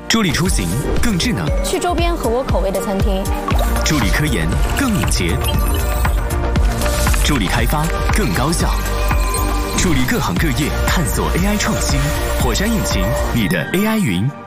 助力出行更智能， 去周边合我口味的餐厅； 助力科研更敏捷，助力开发更高效，助力各行各业探索 AI 创新。火山引擎，你的 AI 云。